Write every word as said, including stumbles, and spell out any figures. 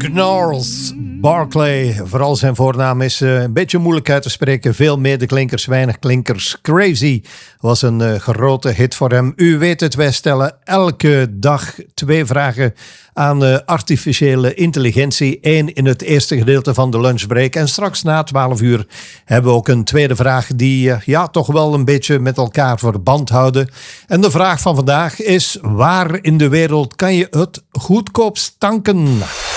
Gnarls Barkley, vooral zijn voornaam is uh, een beetje moeilijk uit te spreken. Veel medeklinkers, weinig klinkers. Crazy was een uh, grote hit voor hem. U weet het, wij stellen elke dag twee vragen aan uh, artificiële intelligentie. Eén in het eerste gedeelte van de lunchbreak. En straks na twaalf uur hebben we ook een tweede vraag die uh, ja, toch wel een beetje met elkaar verband houden. En de vraag van vandaag is: waar in de wereld kan je het goedkoopst tanken?